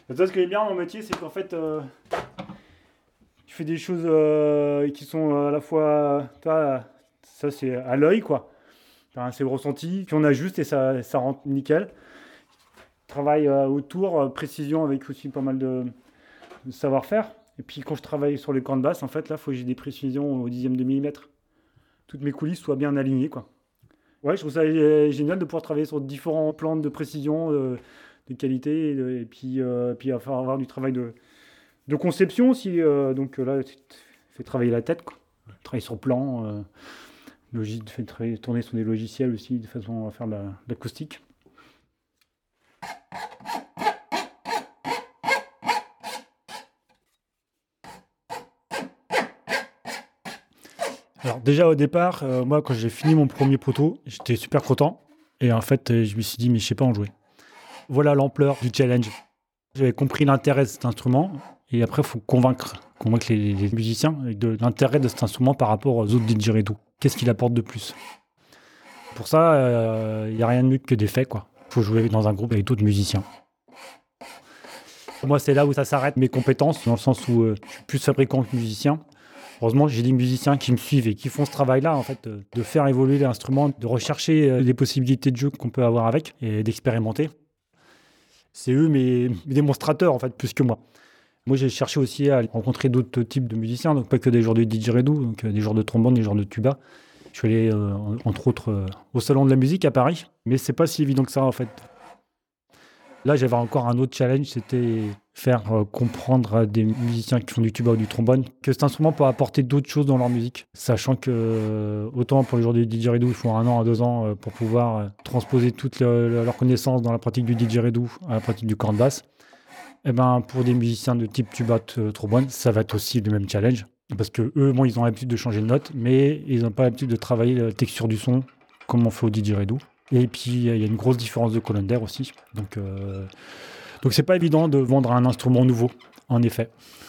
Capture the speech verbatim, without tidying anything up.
Ça, ce que j'aime bien dans mon métier, c'est qu'en fait, euh, tu fais des choses euh, qui sont à la fois, toi, ça c'est à l'œil, quoi. Enfin, c'est le ressenti, puis on ajuste et ça, ça rentre nickel. Travail euh, autour, euh, précision avec aussi pas mal de, de savoir-faire. Et puis quand je travaille sur les cordes basses, en fait, là, il faut que j'ai des précisions au dixième de millimètre. Toutes mes coulisses soient bien alignées, quoi. Ouais, je trouve ça euh, génial de pouvoir travailler sur différents plans de précision, euh, de qualité, et, de- et puis, euh, puis avoir, avoir du travail de, de conception aussi. Euh, donc euh, là, tu fais travailler la tête, quoi. Travailler sur plan, euh, logi- fait travailler- tourner sur des logiciels aussi de façon à faire de la- de l'acoustique. Alors déjà au départ, euh, moi quand j'ai fini mon premier poteau, j'étais super content. Et en fait, euh, je me suis dit, mais je sais pas en jouer. Voilà l'ampleur du challenge. J'avais compris l'intérêt de cet instrument. Et après, il faut convaincre, convaincre les, les musiciens de l'intérêt de cet instrument par rapport aux autres didgeridoo. Qu'est-ce qu'il apporte de plus? Pour ça, il n'y a rien de mieux que des faits, quoi. Il faut jouer dans un groupe avec d'autres musiciens. Pour moi, c'est là où ça s'arrête mes compétences, dans le sens où euh, je suis plus fabricant que musicien. Heureusement, j'ai des musiciens qui me suivent et qui font ce travail-là, en fait, euh, de faire évoluer l'instrument, de rechercher euh, les possibilités de jeu qu'on peut avoir avec et d'expérimenter. C'est eux mes, mes démonstrateurs, en fait, plus que moi. Moi, j'ai cherché aussi à rencontrer d'autres types de musiciens, donc pas que des joueurs de didgeridoo, donc euh, des joueurs de trombone, des joueurs de tuba. Je suis allé, euh, entre autres, euh, au Salon de la musique à Paris, mais c'est pas si évident que ça, en fait. Là, j'avais encore un autre challenge, c'était faire euh, comprendre à des musiciens qui font du tuba ou du trombone que cet instrument peut apporter d'autres choses dans leur musique. Sachant que, euh, autant pour les joueurs du didgeridoo, il faut un an à deux ans euh, pour pouvoir euh, transposer toutes leurs connaissances dans la pratique du didgeridoo à la pratique du corne basse. Et ben, pour des musiciens de type tuba, t- trombone, ça va être aussi le même challenge. Parce que eux, bon, ils ont l'habitude de changer de note, mais ils n'ont pas l'habitude de travailler la texture du son comme on fait au didgeridoo. Et puis, il y a une grosse différence de colonne d'air aussi. Donc, euh, donc c'est pas évident de vendre un instrument nouveau, en effet.